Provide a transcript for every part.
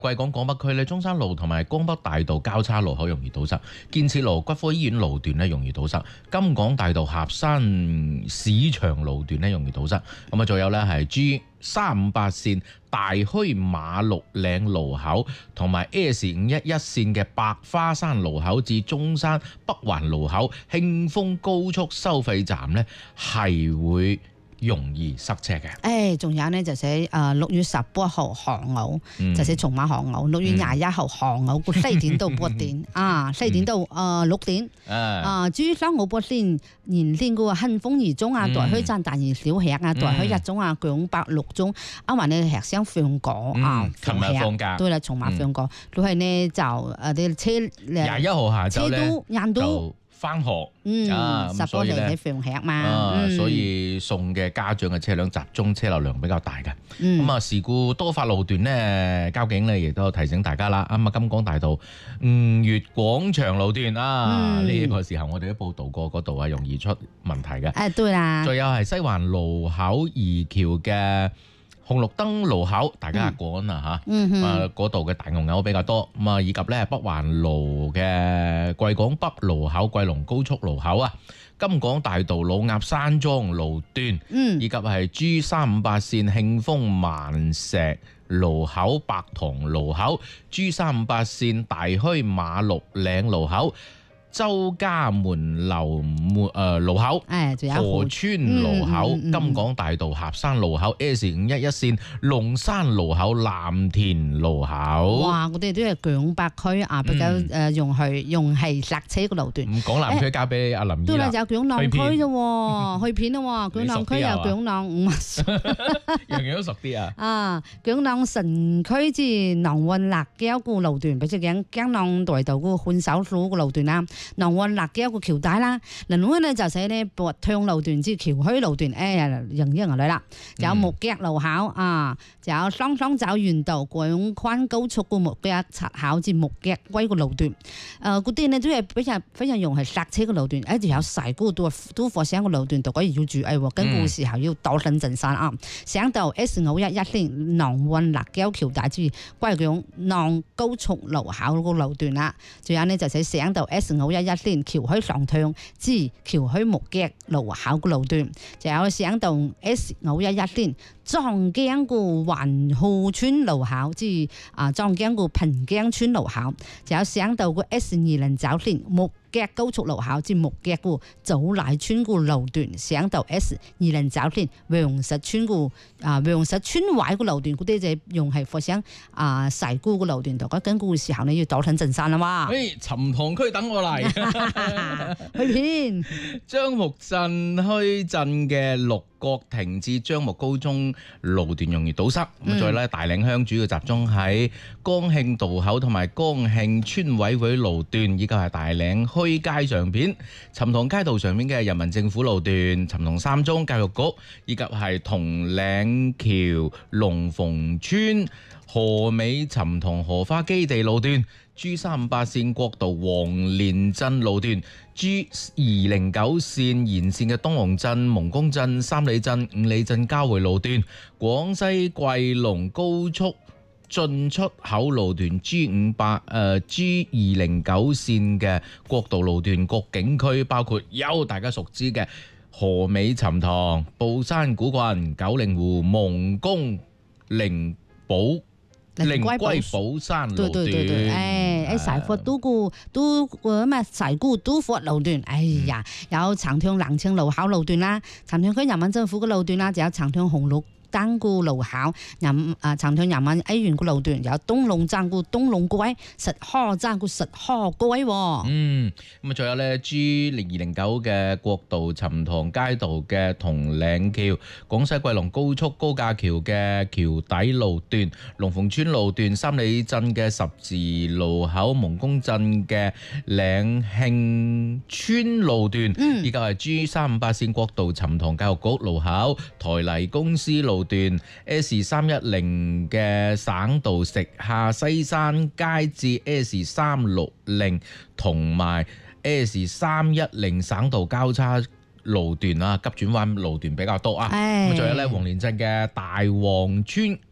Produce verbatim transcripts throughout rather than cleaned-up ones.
貴港港北區咧，中山路同埋江北大道交叉路口容易堵塞，建設路骨科醫院路段咧容易堵塞，金港大道峽山市場路段咧容易堵塞。咁啊，仲有咧係 G 三五八線大墟馬六嶺路口同埋 S 五一一線嘅百花山路口至中山北環路口慶豐高速收費站咧係會容易塞車嘅。 誒，仲有呢，就寫誒六月十八號航澳，嗯、就寫從馬航澳。六月廿一號航澳，個四點到八點啊，四點到誒六點啊。至於三號八線延線個慶豐二中啊，大墟站大二小吃啊，大墟一中啊，蔣百六中，啱話呢吃聲放果啊， 琴日放假， 對啦，從馬放果，都係呢就誒啲車廿一號下晝咧人都翻學， 嗯， 啊， 十個嚟喺放吃嘛， 啊， 嗯、 所以送嘅家長嘅車輛集中車流量比較大嘅。咁、嗯、啊，事故多發路段呢，交警呢亦都提醒大家啦。啱啊，金港大道吳悅廣場路段啊，呢、嗯、個時候我哋都報道過嗰度啊，容易出問題嘅。誒、 啊，對啦。再有係西環路口二橋嘅紅綠燈路口，大家過緊啊嚇，啊嗰度嘅大牛牛比較多，咁啊以及咧北環路嘅貴港北路口、貴龍高速路口啊，金港大道老鴨山莊路段，嗯、以及係 G 三五八線慶豐萬石路口、白塘路口、G 三五八線大墟馬六嶺路口、周家門樓門誒路口，河村路口、嗯嗯嗯、金港大道峽山路口、S 五一一線龍山路口、藍田路口。 哇！我哋都係蔣百區啊，比較誒用係用係塞車個路段。 咁港南區交俾阿林姨啦。 都係有蔣南區啫喎，去片啦喎，蔣南區有蔣南五啊， 樣樣都熟啲啊。 啊，蔣南城區至南運立交個路段，比如講江南大道個換手路個路段啦。南運立嘅一個橋帶啦，另外咧就寫呢博塘路段至橋墟路段，誒人一人女啦，仲有木屐路口啊，仲有雙雙走園道廣寬高速個木屐出口至木屐歸個路段，誒嗰啲呢都係非常非常用係塞車嘅路段，誒仲有細個都都火車嘅路段，大家要注意喎，跟住時候要多等陣山啊，上到 S 五一一線南運立交橋帶至歸港南高速路口個路段啦，仲有呢就寫上到 S 五一一線橋墟上塘至橋墟木屐路口個路段，仲有上到 S 五一一線莊江個環湖村路口至啊莊江個平江村路口，仲有上到個 S 二零九線木屐高速路口至木屐個祖奶村個路段，上到 S 二零九線黃石村個啊黃石村位個路段，嗰啲就用係火上啊細股個路段度，咁跟住嘅時候呢要躲緊陣山啦嘛。 誒，沉塘區等我嚟。 去片樟木鎮墟鎮嘅六角亭至樟木高中路段容易堵塞，咁、嗯、再咧大嶺鄉主要集中喺江慶道口同埋江慶村委會路段，以及係大嶺墟街上邊、沉塘街道上面嘅人民政府路段、沉塘三中教育局，以及係銅嶺橋龍鳳村河尾沉塘荷花基地路段、G 三五八線國道黃連鎮路段、G 二零九線延線嘅東龍鎮、蒙公鎮、三里鎮、五里鎮交匯路段、廣西桂龍高速進出口路段、G 五八誒 G 二零九線嘅國道路段、各景區，包括有大家熟知嘅河尾沉塘、布山古郡、九令湖、蒙公、靈寶、靈龜寶山路段， 對對對對，誒誒細貨都個都個咩細股都貨路段，哎呀，有長塘冷清路口路段啦，長塘區人民政府嘅路段啦，仲有長塘紅綠單個路口，人啊長塘人民醫院個路段，有東龍站個東龍街、石河站個石河街。 嗯，咁啊，仲有咧 G 零二零九嘅國道沉塘街道嘅銅嶺橋、廣西桂龍高速高架橋嘅橋底路段、龍鳳村路段、三里鎮嘅十字路口、蒙公鎮嘅嶺慶村路段， 嗯、 以及係 G 三五八線國道沉塘教育局路口、台泥公司路段 S 三一零嘅省道食下西山街至 S 三六零同埋 S 三一零省道交叉路段啊，急轉彎路段比較多啊。咁仲有咧黃連鎮嘅大王村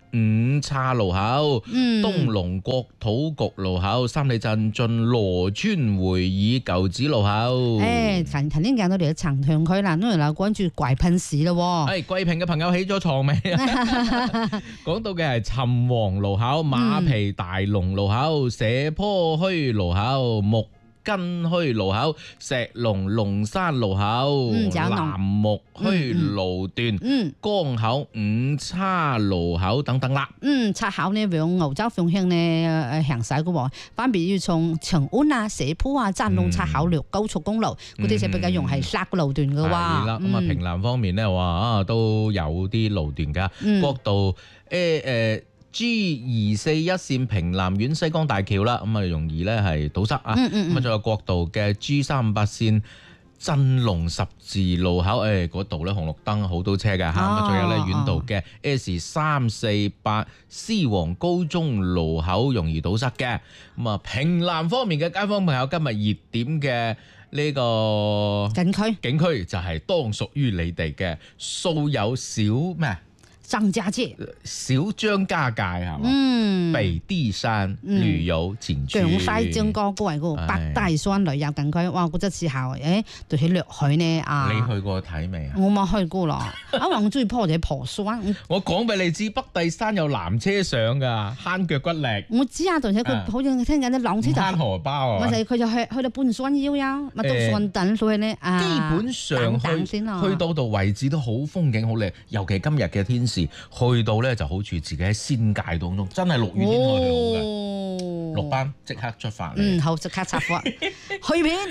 五岔路口、 嗯東龍國土局路口、三里鎮進羅村會議舊址路口。 誒，頭頭先講到嚟嘅長塘區啦，咁嚟關注貴賓市咯喎。 誒，貴平嘅朋友起咗床未啊？講到嘅係尋黃路口、馬皮大龍路口、社坡墟路口、木根墟路口、石龍龍山路口、 嗯仲有南木墟路段、 嗯江口五叉路口等等啦。 嗯，出口呢往澳洲方向呢誒行駛嘅喎，分別要從長安啊、社坡啊、贊龍出口略高速公路，嗰啲就比較用係塞嘅路段嘅喎。 係啦，咁啊平南方面咧話啊都有啲路段㗎， 嗯國道誒誒 G 二四一線平南苑西江大橋啦，咁啊容易咧係堵塞啊， 嗯嗯嗯咁啊仲有國道嘅 G 三五八線鎮龍十字路口，誒嗰度咧紅綠燈好多車嘅嚇，咁啊仲有咧遠道嘅 S 三四八獅王高中路口容易堵塞嘅，咁啊平南方面嘅街坊朋友今日熱點嘅呢個景區景區就係當屬於你哋嘅素有小咩啊張家界， 小張家界係嘛？ 嗯， 北地山旅遊景區， 強西將歌嗰位嗰個北大山旅遊景區，哇！嗰陣時候誒，對起略去呢啊， 你去過睇未啊？ 我冇去過咯，因為我中意坡地婆山， 我講俾你知，北帝山有纜車上㗎，慳腳骨力， 我知啊，而且佢啊好似聽緊啲纜車慳就。 荷包啊！ 咪就係佢就去去到半山腰呀，咪到上等所以咧啊， 基本上等等去先啊去到度位置都好風景好靚，尤其今日嘅天時，去到咧就好似自己喺仙界當中，真係六月天去到嘅。 哦六班即刻出發嚟。 嗯，好，即刻插貨去片。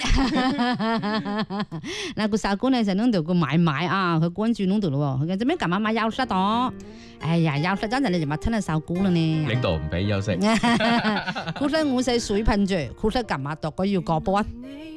嗱，個手官咧就喺度個買買啊，佢關注喺度咯喎，佢做咩咁晚買休息咗？哎呀，休息嗰陣你就咪聽下手鼓啦呢。 領導唔俾休息。 佢咧我使水噴住，佢咧咁晚度佢要過波。